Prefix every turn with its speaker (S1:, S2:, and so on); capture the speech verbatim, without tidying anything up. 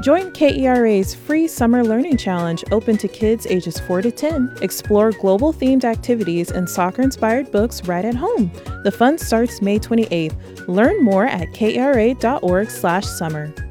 S1: Join K E R A's free Summer Learning Challenge open to kids ages four to ten. Explore global-themed activities and soccer-inspired books right at home. The fun starts May twenty-eighth. Learn more at kera dot org slash summer.